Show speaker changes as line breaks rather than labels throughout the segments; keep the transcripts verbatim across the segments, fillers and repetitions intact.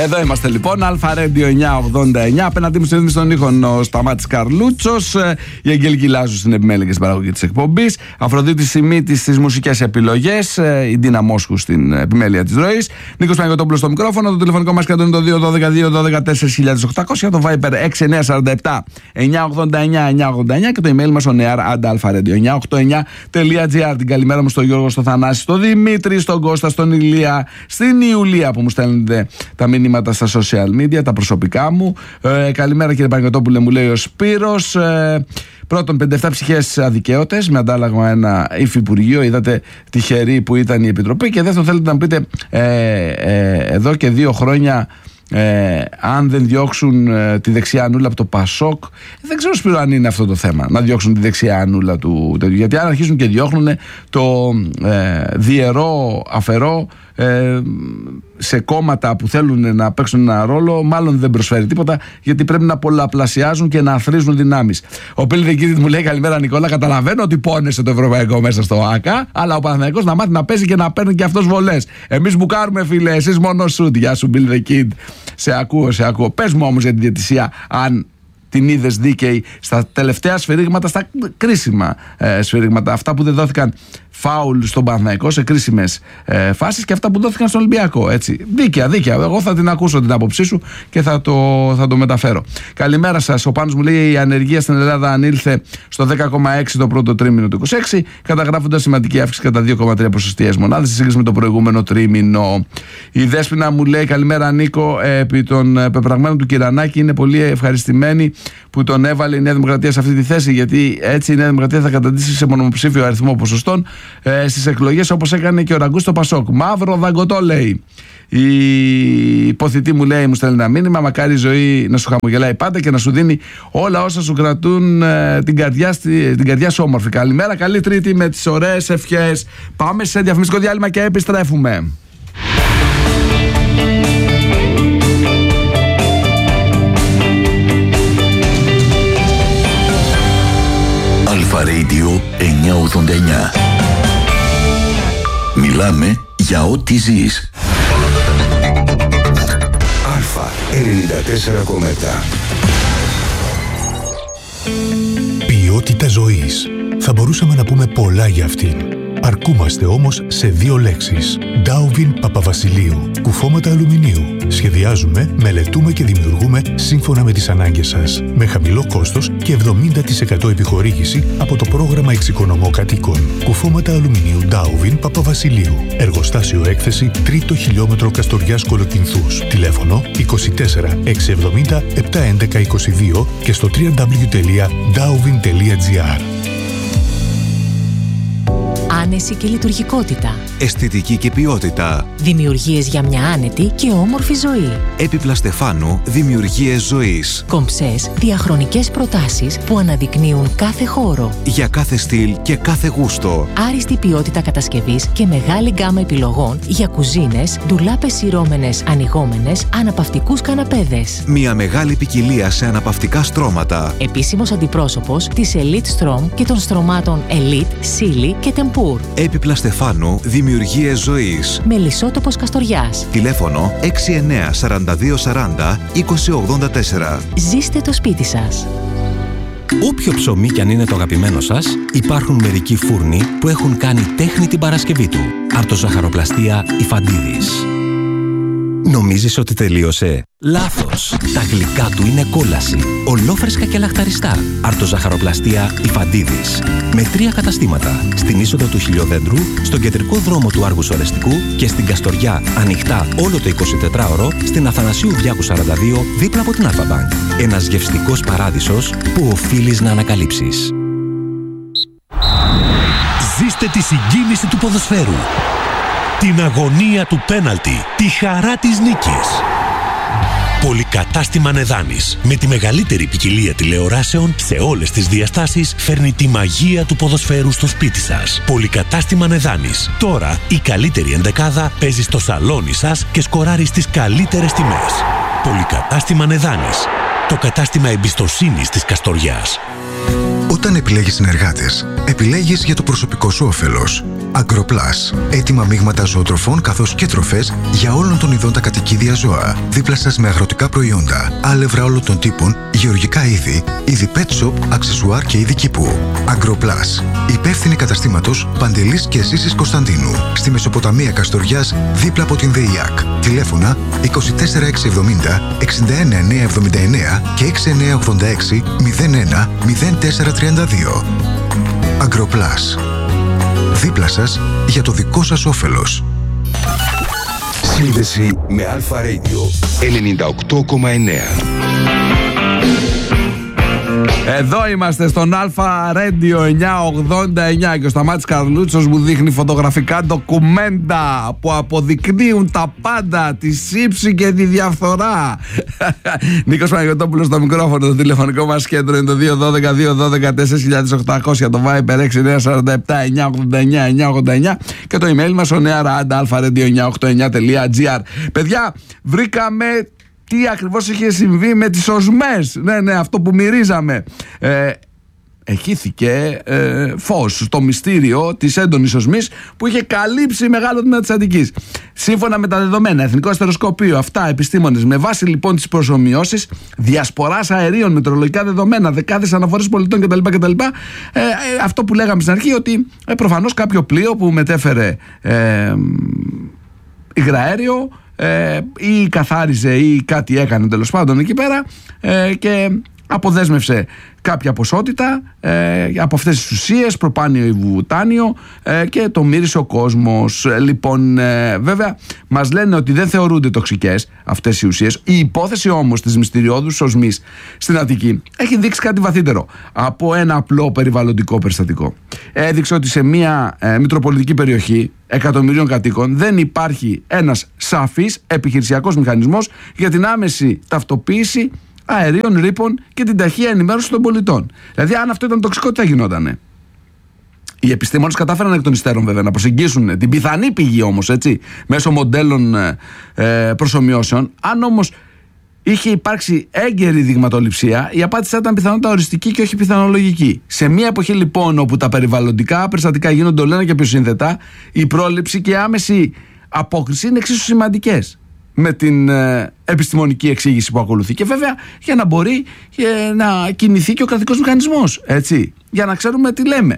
Εδώ είμαστε λοιπόν, Alpha Radio εννιακόσια ογδόντα εννιά. Απέναντί μου στην στον ήχον ο Σταμάτης Καρλούτσος, η Αγγελική Λάζου στην επιμέλεια και στην παραγωγή της εκπομπής, Αφροδίτη Σιμίτης στις μουσικές επιλογές, η Ντίνα Μόσχου στην επιμέλεια της ροής, Νίκος Παναγιωτόπουλος στο μικρόφωνο, το τηλεφωνικό μας κάτω είναι το δύο ένα δύο δύο ένα τέσσερα τέσσερα οκτώ μηδέν μηδέν, το Viber έξι εννιά τέσσερα επτά εννιακόσια ογδόντα εννιά εννιακόσια ογδόντα εννιά και το email μας on air at alpha radio εννιακόσια ογδόντα εννιά τελεία gr. Την καλημέρα μου στον Γιώργο, στο Θανάση, στο Δημήτρη, στον Κώστα, στον Ηλία, στην Ιουλία που μου στέλνετε τα μηνύματα στα social media, τα προσωπικά μου. Ε, καλημέρα κύριε Παναγιωτόπουλε, μου λέει ο Σπύρος. Ε, πρώτον, πενήντα επτά ψυχές αδικαίωτες με αντάλλαγμα ένα υφυπουργείο. Είδατε τυχερή που ήταν η Επιτροπή. Και δεύτερον, θέλετε να μου πείτε ε, ε, εδώ και δύο χρόνια. Ε, αν δεν διώξουν ε, τη δεξιά ανούλα από το Πασόκ, δεν ξέρω Σπύρο αν είναι αυτό το θέμα, να διώξουν τη δεξιά ανούλα του, γιατί αν αρχίσουν και διώχνουν το ε, διαιρό αφαιρό ε, σε κόμματα που θέλουν να παίξουν ένα ρόλο, μάλλον δεν προσφέρει τίποτα, γιατί πρέπει να πολλαπλασιάζουν και να αθροίζουν δυνάμεις. Ο Πελιδεκίδης μου λέει καλημέρα Νικόλα, καταλαβαίνω ότι πόνεσε το ευρωπαϊκό μέσα στο ΆΚΑ, αλλά ο Παναθηναϊκός να μάθει να παίζει και να παίρνει και αυτός βολές. Εμείς μπουκάρουμε φίλε, εσείς μόνο σουτ. Γεια σου Πελιδεκίδη. Σε ακούω, σε ακούω. Πες μου όμως για τη διαιτησία, αν την είδες δίκαιη στα τελευταία σφυρίγματα, στα κρίσιμα ε, σφυρίγματα, αυτά που δεν δόθηκαν φάουλ στον Παναθηναϊκό σε κρίσιμες ε, φάσεις και αυτά που δόθηκαν στον Ολυμπιακό. Έτσι. Δίκαια, δίκαια. Εγώ θα την ακούσω την άποψή σου και θα το, θα το μεταφέρω. Καλημέρα σας. Ο Πάνος μου λέει η ανεργία στην Ελλάδα ανήλθε στο δέκα κόμμα έξι το πρώτο τρίμηνο του είκοσι έξι, καταγράφοντας σημαντική αύξηση κατά δύο κόμμα τρία ποσοστιαίες μονάδες σε σύγκριση με το προηγούμενο τρίμηνο. Η Δέσποινα μου λέει καλημέρα Νίκο, ε, επί των πεπραγμένων του Κυρανάκη είναι πολύ ευχαριστημένη που τον έβαλε η Νέα Δημοκρατία σε αυτή τη θέση, γιατί έτσι η Νέα Δημοκρατία θα καταντήσει σε μονοψήφιο αριθμό ποσοστών ε, στις εκλογές, όπως έκανε και ο Ραγκούς στο Πασόκ. Μαύρο δαγκωτό λέει. Η υποθητή μου λέει, μου στέλνει ένα μήνυμα, μακάρι η ζωή να σου χαμογελάει πάντα και να σου δίνει όλα όσα σου κρατούν ε, την, καρδιά, την καρδιά σου όμορφη. Καλημέρα, καλή Τρίτη με τις ωραίες ευχές. Πάμε σε διαφημιστικό διάλειμμα και επιστρέφουμε.
Alpha Radio εννιακόσια ογδόντα εννιά. Μιλάμε για ό,τι ζεις. Αλφα ενενήντα τέσσερα κόμμα επτά.
Ποιότητα ζωής. Θα μπορούσαμε να πούμε πολλά για αυτήν. Αρκούμαστε όμως σε δύο λέξεις. Ντάουβιν Παπαβασιλείου. Κουφώματα αλουμινίου. Σχεδιάζουμε, μελετούμε και δημιουργούμε σύμφωνα με τις ανάγκες σας. Με χαμηλό κόστος και εβδομήντα τοις εκατό επιχορήγηση από το πρόγραμμα Εξοικονομώ Κατοίκων. Κουφώματα αλουμινίου Ντάουβιν Παπαβασιλείου. Εργοστάσιο έκθεση τρίτο χιλιόμετρο Καστοριάς Κολοκυνθούς. Τηλέφωνο είκοσι τέσσερα εξακόσια εβδομήντα επτακόσια έντεκα είκοσι δύο και στο double-u double-u double-u τελεία ντάουβιν τελεία τζι άρ.
Άνεση και λειτουργικότητα.
Αισθητική και ποιότητα.
Δημιουργίες για μια άνετη και όμορφη ζωή.
Έπιπλα Στεφάνου, δημιουργίες ζωής.
Κομψές, διαχρονικές προτάσεις που αναδεικνύουν κάθε χώρο.
Για κάθε στυλ και κάθε γούστο.
Άριστη ποιότητα κατασκευής και μεγάλη γκάμα επιλογών για κουζίνες, ντουλάπες σειρώμενες, ανοιγόμενες, αναπαυτικούς καναπέδες.
Μια μεγάλη ποικιλία σε αναπαυτικά στρώματα.
Επίσημος αντιπρόσωπος της Elite Strom και των στρωμάτων Elite, Silly και Tempur.
Έπιπλα Στεφάνου, δημιουργίες ζωής.
Μελισσότοπος Καστοριάς.
Τηλέφωνο έξι εννιά τέσσερα δύο τέσσερα είκοσι ογδόντα τέσσερα.
Ζήστε το σπίτι σας.
Όποιο ψωμί κι αν είναι το αγαπημένο σας, υπάρχουν μερικοί φούρνοι που έχουν κάνει τέχνη την Παρασκευή του. Αρτοζαχαροπλαστεία Ιφαντίδης. Νομίζεις ότι τελείωσε? Λάθος! Τα γλυκά του είναι κόλαση. Ολόφρεσκα και λαχταριστά. Αρτοζαχαροπλαστεία Ιφαντίδης. Με τρία καταστήματα. Στην είσοδο του Χιλιοδέντρου, στον κεντρικό δρόμο του Άργους Ορεστικού και στην Καστοριά, ανοιχτά όλο το εικοσιτετράωρο, στην Αθανασίου Διάκου σαράντα δύο, δίπλα από την Αλφα-Μπανκ. Ένας γευστικός παράδεισος που οφείλεις να ανακαλύψεις.
Ζήστε τη συγκίνηση του ποδοσφαίρου. Την αγωνία του πέναλτι. Τη χαρά της νίκης. Πολυκατάστημα Νεδάνης. Με τη μεγαλύτερη ποικιλία τηλεοράσεων σε όλες τις διαστάσεις φέρνει τη μαγεία του ποδοσφαίρου στο σπίτι σας. Πολυκατάστημα Νεδάνης. Τώρα η καλύτερη ενδεκάδα παίζει στο σαλόνι σας και σκοράρει στις καλύτερες τιμές. Πολυκατάστημα Νεδάνης. Το κατάστημα εμπιστοσύνης της Καστοριάς.
Όταν επιλέγεις συνεργάτες, επιλέγεις για το προσωπικό σου όφελος. Agroplus. Έτοιμα μείγματα ζωοτροφών καθώς και τροφές για όλων των ειδών τα κατοικίδια ζώα. Δίπλα σας με αγροτικά προϊόντα, άλευρα όλων των τύπων, γεωργικά είδη, είδη pet shop, αξεσουάρ και είδη κήπου. Agroplus. Υπεύθυνη καταστήματος Παντελής και Ζήσης Κωνσταντίνου. Στη Μεσοποταμία Καστοριάς, δίπλα από την ΔΕΙΑΚ. Τηλέφωνα είκοσι τέσσερα εξακόσια εβδομήντα εξήντα ένα εννιακόσια εβδομήντα εννέα και έξι εννιακόσια ογδόντα έξι μηδέν ένα μηδέν τέσσερα τριάντα δύο. Agroplus. Δίπλα σας για το δικό σας όφελος.
Σύνδεση με Αλφα Radio ενενήντα οκτώ κόμμα εννέα.
Εδώ είμαστε στον Αλφα Radio εννιακόσια ογδόντα εννέα και ο Σταμάτης Καρλούτσος μου δείχνει φωτογραφικά ντοκουμέντα που αποδεικνύουν τα πάντα, τη σύψη και τη διαφθορά. Νίκος Παναγιωτόπουλος στο μικρόφωνο, το τηλεφωνικό μας κέντρο είναι το δύο ένα δύο δύο ένα δύο τέσσερα οκτώ μηδέν μηδέν, το Viber έξι εννιά τέσσερα επτά εννιακόσια ογδόντα εννέα εννιακόσια ογδόντα εννέα και το email μας ο νεαράντα αλφα-radio εννιακόσια ογδόντα εννέα τελεία τζι άρ. Παιδιά, βρήκαμε τι ακριβώς είχε συμβεί με τις οσμές. Ναι, ναι, αυτό που μυρίζαμε. Ε, εχύθηκε ε, φως στο μυστήριο της έντονης οσμής που είχε καλύψει μεγάλο τμήμα της Αττικής. Σύμφωνα με τα δεδομένα, Εθνικό Αστεροσκοπείο, αυτά επιστήμονες, με βάση λοιπόν τις προσομοιώσεις διασποράς αερίων, μετεωρολογικά δεδομένα, δεκάδες αναφορές πολιτών κτλ. κτλ ε, ε, αυτό που λέγαμε στην αρχή, ότι ε, προφανώς κάποιο πλοίο που μετέφερε ε, υγραέριο Ε, ή καθάριζε ή κάτι έκανε τέλος πάντων εκεί πέρα ε, και αποδέσμευσε κάποια ποσότητα ε, από αυτές τις ουσίες, προπάνιο ή βουτάνιο, ε, και το μύρισε ο κόσμος. Λοιπόν, ε, βέβαια μας λένε ότι δεν θεωρούνται τοξικές αυτές οι ουσίες. Η υπόθεση όμως της μυστηριώδους οσμής στην Αττική έχει δείξει κάτι βαθύτερο από ένα απλό περιβαλλοντικό περιστατικό. Έδειξε ότι σε μια ε, μητροπολιτική περιοχή εκατομμυρίων κατοίκων δεν υπάρχει ένας σαφής επιχειρησιακός μηχανισμός για την άμεση ταυτοποίηση αερίων, ρήπων και την ταχεία ενημέρωση των πολιτών. Δηλαδή, αν αυτό ήταν τοξικό, τι θα γινότανε? Οι επιστήμονες κατάφεραν εκ των υστέρων βέβαια να προσεγγίσουν την πιθανή πηγή όμως, έτσι, μέσω μοντέλων ε, προσομοιώσεων. Αν όμως είχε υπάρξει έγκαιρη δειγματοληψία, η απάντηση θα ήταν πιθανότατα οριστική και όχι πιθανολογική. Σε μια εποχή λοιπόν όπου τα περιβαλλοντικά περιστατικά γίνονται όλο ένα και πιο σύνθετα, η πρόληψη και η άμεση απόκριση είναι εξίσου σημαντικές με την ε, επιστημονική εξήγηση που ακολουθεί. Και βέβαια για να μπορεί ε, να κινηθεί και ο κρατικός μηχανισμός, έτσι, για να ξέρουμε τι λέμε.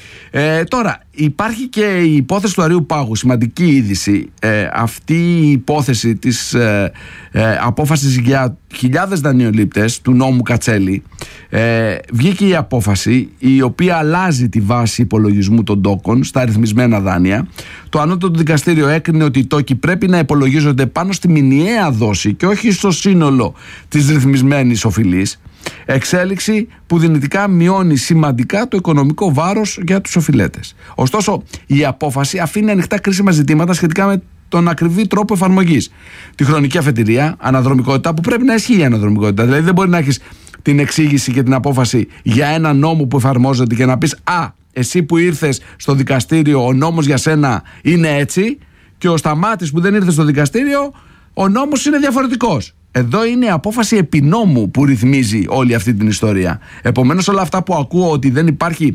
Ε, τώρα υπάρχει και η υπόθεση του Αριού Πάγου, σημαντική είδηση. ε, Αυτή η υπόθεση της ε, ε, απόφασης για χιλιάδες δανειολήπτες του νόμου Κατσέλη. ε, Βγήκε η απόφαση η οποία αλλάζει τη βάση υπολογισμού των τόκων στα ρυθμισμένα δάνεια. Το ανώτατο δικαστήριο έκρινε ότι οι τόκοι πρέπει να υπολογίζονται πάνω στη μηνιαία δόση και όχι στο σύνολο της ρυθμισμένης οφειλής. Εξέλιξη που δυνητικά μειώνει σημαντικά το οικονομικό βάρος για τους οφειλέτες. Ωστόσο, η απόφαση αφήνει ανοιχτά κρίσιμα ζητήματα σχετικά με τον ακριβή τρόπο εφαρμογής. Τη χρονική αφετηρία, αναδρομικότητα, που πρέπει να ισχύει η αναδρομικότητα. Δηλαδή, δεν μπορεί να έχεις την εξήγηση και την απόφαση για ένα νόμο που εφαρμόζεται και να πεις «Α, εσύ που ήρθες στο δικαστήριο, ο νόμος για σένα είναι έτσι, και ο Σταμάτης που δεν ήρθε στο δικαστήριο, ο νόμος είναι διαφορετικός». Εδώ είναι η απόφαση επινόμου που ρυθμίζει όλη αυτή την ιστορία. Επομένως, όλα αυτά που ακούω ότι δεν υπάρχει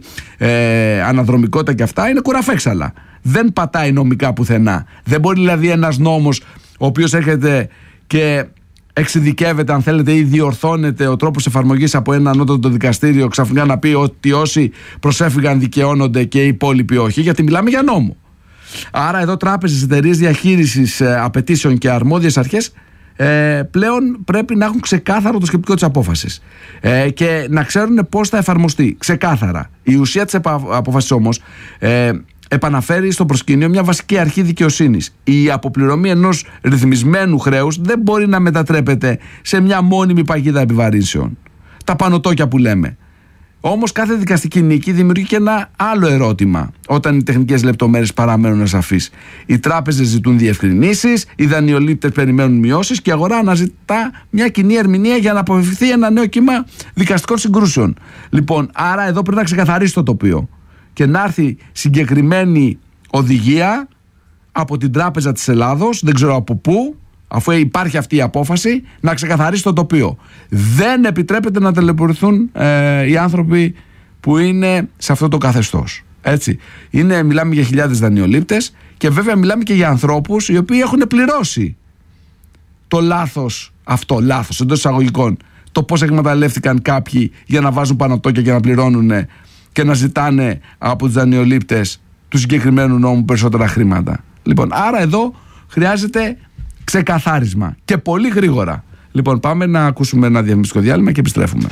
ε, αναδρομικότητα και αυτά είναι κουραφέξαλα. Δεν πατάει νομικά πουθενά. Δεν μπορεί δηλαδή ένας νόμος ο οποίος έρχεται και εξειδικεύεται, αν θέλετε, ή διορθώνεται ο τρόπος εφαρμογής από ένα ανώτατο δικαστήριο, ξαφνικά να πει ότι όσοι προσέφυγαν δικαιώνονται και οι υπόλοιποι όχι, γιατί μιλάμε για νόμο. Άρα εδώ τράπεζες, εταιρείες διαχείρισης ε, απαιτήσεων και αρμόδιες αρχές Ε, πλέον πρέπει να έχουν ξεκάθαρο το σκεπτικό της απόφασης ε, και να ξέρουν πώς θα εφαρμοστεί ξεκάθαρα. Η ουσία της απόφασης όμως ε, επαναφέρει στο προσκήνιο μια βασική αρχή δικαιοσύνης. Η αποπληρωμή ενός ρυθμισμένου χρέους δεν μπορεί να μετατρέπεται σε μια μόνιμη παγίδα επιβαρύνσεων. Τα πανωτόκια που λέμε. Όμως κάθε δικαστική νίκη δημιουργεί και ένα άλλο ερώτημα όταν οι τεχνικές λεπτομέρειες παραμένουν ασαφείς. Οι τράπεζες ζητούν διευκρινήσεις, οι δανειολήπτες περιμένουν μειώσεις και η αγορά αναζητά μια κοινή ερμηνεία για να αποφευχθεί ένα νέο κύμα δικαστικών συγκρούσεων. Λοιπόν, άρα εδώ πρέπει να ξεκαθαρίσει το τοπίο και να έρθει συγκεκριμένη οδηγία από την Τράπεζα της Ελλάδος, δεν ξέρω από πού, αφού υπάρχει αυτή η απόφαση, να ξεκαθαρίσει το τοπίο. Δεν επιτρέπεται να ταλαιπωρηθούν ε, οι άνθρωποι που είναι σε αυτό το καθεστώς. Έτσι. Είναι, μιλάμε για χιλιάδες δανειολήπτες και βέβαια μιλάμε και για ανθρώπους οι οποίοι έχουν πληρώσει το λάθος αυτό, λάθος εντός εισαγωγικών, το πώς εκμεταλλεύτηκαν κάποιοι για να βάζουν πανωτόκια και να πληρώνουν και να ζητάνε από τους δανειολήπτες του συγκεκριμένου νόμου περισσότερα χρήματα. Λοιπόν, άρα εδώ χρειάζεται ξεκαθάρισμα και πολύ γρήγορα. Λοιπόν, πάμε να ακούσουμε ένα διαφημιστικό διάλειμμα και επιστρέφουμε.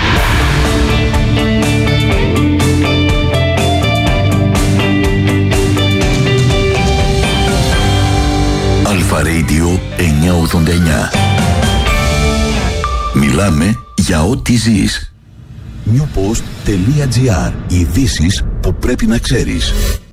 Αλφα Radio εννιακόσια ογδόντα εννιά. Μιλάμε για ό,τι ζεις. newpost.gr. Ειδήσεις που πρέπει να ξέρεις.